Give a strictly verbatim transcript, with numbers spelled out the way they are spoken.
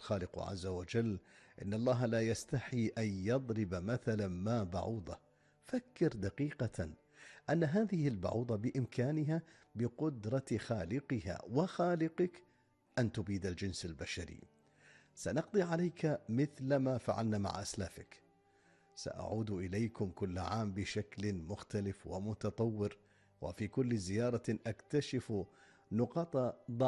الخالق عز وجل: إن الله لا يستحي أن يضرب مثلا ما بعوضة. فكر دقيقة أن هذه البعوضة بإمكانها بقدرة خالقها وخالقك أن تبيد الجنس البشري. سنقضي عليك مثل ما فعلنا مع أسلافك. سأعود إليكم كل عام بشكل مختلف ومتطور، وفي كل زيارة أكتشف نقاط